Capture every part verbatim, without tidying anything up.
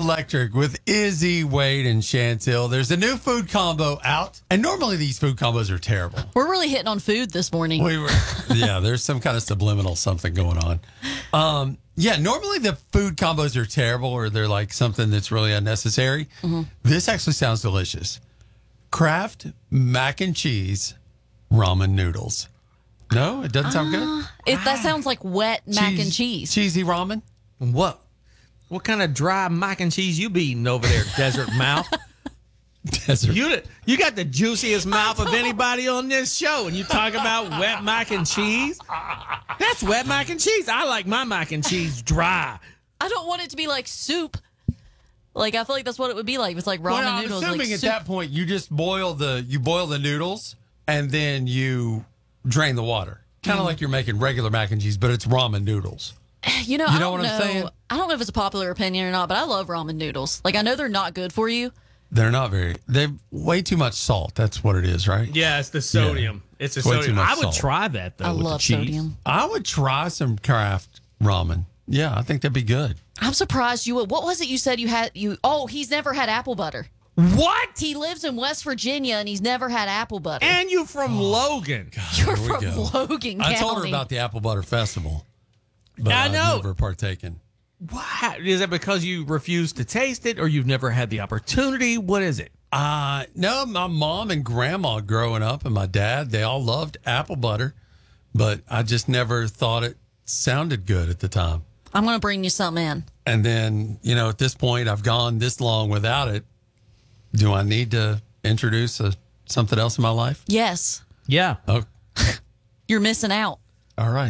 Electric with Izzy, Wade, and Chantel. There's a new food combo out, and normally these food combos are terrible. We're really hitting on food this morning. We were, yeah, there's some kind of subliminal something going on. Um, yeah, normally the food combos are terrible or they're like something that's really unnecessary. Mm-hmm. This actually sounds delicious. Kraft mac and cheese ramen noodles. No, it doesn't sound uh, good? It, that sounds like wet mac Cheese, and cheese. Cheesy ramen? What? What kind of dry mac and cheese you be eating over there, desert mouth? Desert. You, you got the juiciest mouth of anybody on this show, and you talk about wet mac and cheese? That's wet mac and cheese. I like my mac and cheese dry. I don't want it to be like soup. Like, I feel like that's what it would be like. It's like ramen well, I'm noodles. assuming like at soup. that point you just boil the you boil the noodles and then you drain the water. Kind of mm. like you're making regular mac and cheese, but it's ramen noodles. You know, you I know don't what know. I'm saying? I don't know if it's a popular opinion or not, but I love ramen noodles. Like, I know they're not good for you. They're not very. They've way too much salt. That's what it is, right? Yeah, it's the sodium. Yeah. It's the way sodium. Too much I would salt. try that though. I with love the cheese. sodium. I would try some Kraft ramen. Yeah, I think that'd be good. I'm surprised you would. What was it you said you had? You Oh, he's never had apple butter. What? He lives in West Virginia and he's never had apple butter. And you from oh, Logan. God, You're from go. Logan County. I told her about the Apple Butter Festival, but I know. I've never partaken. What? Is that because you refuse to taste it or you've never had the opportunity? What is it? Uh, no, my mom and grandma growing up and my dad, they all loved apple butter, but I just never thought it sounded good at the time. I'm going to bring you something in. And then, you know, at this point, I've gone this long without it. Do I need to introduce a, something else in my life? Yes. Yeah. Oh, You're missing out. all right.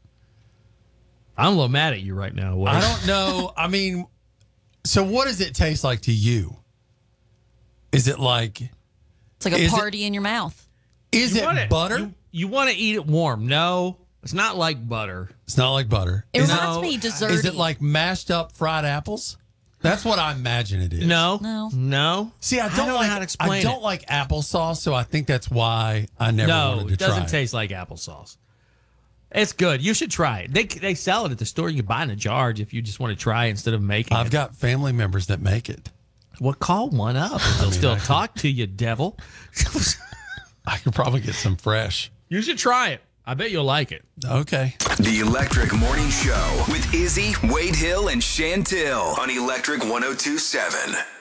I'm a little mad at you right now. Wade. I don't know. I mean, so what does it taste like to you? Is it like... It's like a party it, in your mouth. Is you it wanna, butter? You, you want to eat it warm. No, it's not like butter. It's not like butter. It is reminds it, me desserty. Is it like mashed up fried apples? That's what I imagine it is. No. No. No. See, I don't, I don't like, know how to explain I don't it. like applesauce, so I think that's why I never No, wanted to it doesn't try it. taste like applesauce. It's good. You should try it. They they sell it at the store. You can buy it in a jar if you just want to try it instead of making I've it. got family members that make it. Well, call one up. They'll mean, still I could- talk to you, devil. I could probably get some fresh. You should try it. I bet you'll like it. Okay. The Electric Morning Show with Izzy, Wade Hill, and Chantel on Electric one oh two point seven.